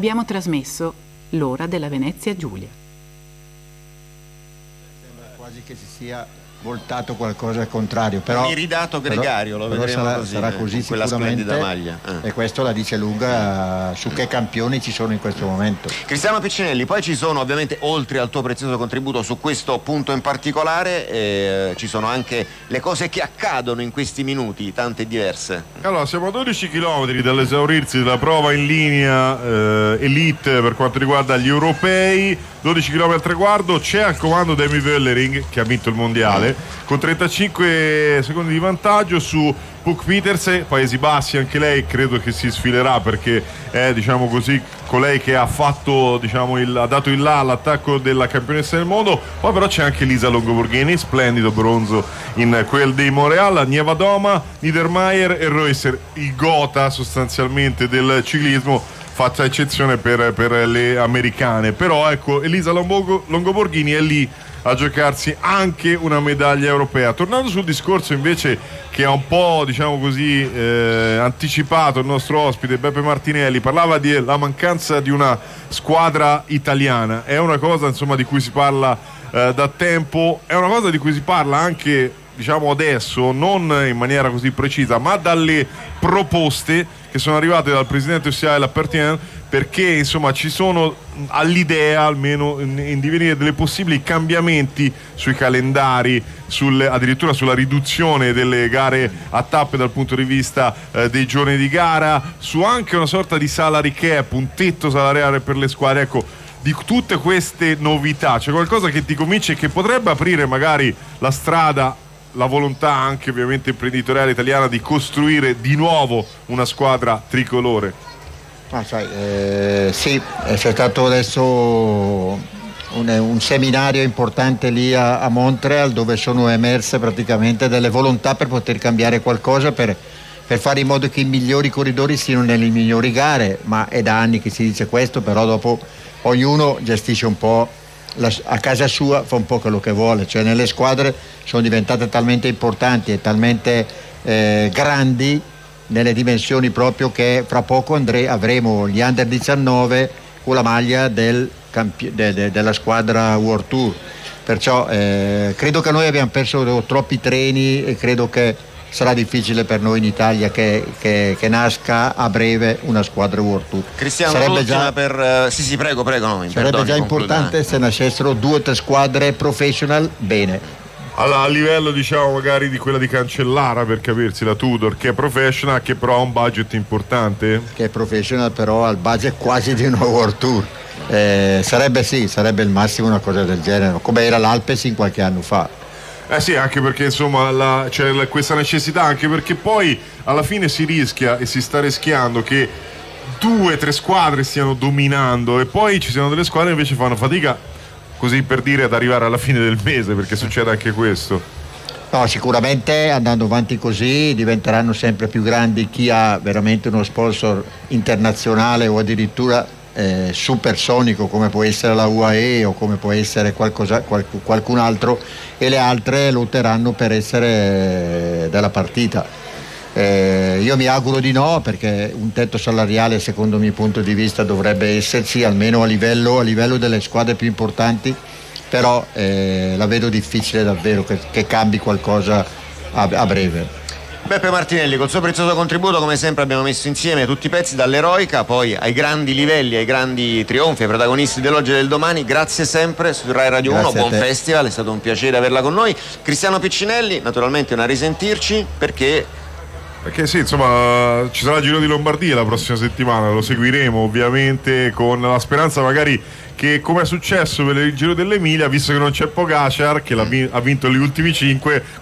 abbiamo trasmesso L'ora della Venezia Giulia. Sembra quasi che si sia voltato qualcosa al contrario, però un iridato gregario, lo vedremo sarà così quella sicuramente, splendida maglia. E questo la dice lunga su che campioni ci sono in questo momento. Cristiano Piccinelli, poi ci sono ovviamente, oltre al tuo prezioso contributo su questo punto in particolare, ci sono anche le cose che accadono in questi minuti, tante e diverse. Allora, siamo a 12 km dall'esaurirsi della prova in linea elite per quanto riguarda gli europei. 12 km al traguardo, c'è al comando Demi Vollering che ha vinto il mondiale con 35 secondi di vantaggio su Puk Pieterse, Paesi Bassi, anche lei credo che si sfilerà perché è, diciamo così, colei che ha fatto, diciamo, ha dato il là all'attacco della campionessa del mondo. Poi però c'è anche Lisa Longoborghini, splendido bronzo in quel di Montreal, Nievadoma, Niedermayer e Reusser, il gotha sostanzialmente del ciclismo, fatta eccezione per le americane. Però ecco, Elisa Longoborghini è lì a giocarsi anche una medaglia europea. Tornando sul discorso invece che ha un po', diciamo così, anticipato il nostro ospite Beppe Martinelli, parlava della mancanza di una squadra italiana. È una cosa, insomma, di cui si parla da tempo, è una cosa di cui si parla anche, diciamo, adesso, non in maniera così precisa, ma dalle proposte che sono arrivate dal presidente UCI Lapertien, perché insomma ci sono all'idea, almeno in divenire, delle possibili cambiamenti sui calendari, addirittura sulla riduzione delle gare a tappe dal punto di vista dei giorni di gara, su anche una sorta di salary cap, un tetto salariale per le squadre. Ecco, di tutte queste novità c'è qualcosa che ti convince che potrebbe aprire magari la strada, la volontà anche ovviamente imprenditoriale italiana di costruire di nuovo una squadra tricolore? Ma sai, sì, c'è stato adesso un seminario importante lì a Montreal, dove sono emerse praticamente delle volontà per poter cambiare qualcosa, per fare in modo che i migliori corridori siano nelle migliori gare. Ma è da anni che si dice questo, però dopo ognuno gestisce un po' a casa sua, fa un po' quello che vuole. Cioè, nelle squadre sono diventate talmente importanti e talmente grandi nelle dimensioni proprio, che fra poco avremo gli under 19 con la maglia della squadra World Tour. Perciò credo che noi abbiamo perso troppi treni e credo che sarà difficile per noi in Italia che nasca a breve una squadra World Tour. Cristiano, sarebbe già sì, prego, no, sarebbe già importante se nascessero 2 o 3 squadre professional bene. A livello, diciamo, magari di quella di Cancellara, per capirsi, la Tudor, che è professional, che però ha un budget importante, che è professional però ha il budget quasi di una World Tour. Sarebbe il massimo una cosa del genere, come era l'Alpecin qualche anno fa. Sì, anche perché insomma c'è questa necessità, anche perché poi alla fine si rischia e si sta rischiando che 2 o 3 squadre stiano dominando e poi ci siano delle squadre che invece fanno fatica, così per dire, ad arrivare alla fine del mese, perché succede anche questo. No, sicuramente andando avanti così diventeranno sempre più grandi chi ha veramente uno sponsor internazionale o addirittura supersonico, come può essere la UAE o come può essere qualcun altro, e le altre lotteranno per essere della partita. Io mi auguro di no, perché un tetto salariale secondo il mio punto di vista dovrebbe esserci, almeno a livello delle squadre più importanti, però la vedo difficile davvero che cambi qualcosa a breve. Beppe Martinelli, col suo prezioso contributo, come sempre abbiamo messo insieme tutti i pezzi, dall'eroica poi ai grandi livelli, ai grandi trionfi, ai protagonisti dell'oggi e del domani. Grazie sempre su Rai Radio 1, buon festival, è stato un piacere averla con noi. Cristiano Piccinelli, naturalmente una risentirci, perché sì, insomma, ci sarà il Giro di Lombardia la prossima settimana, lo seguiremo ovviamente con la speranza magari che, come è successo per il Giro dell'Emilia, visto che non c'è Pogacar, che ha vinto gli ultimi 5,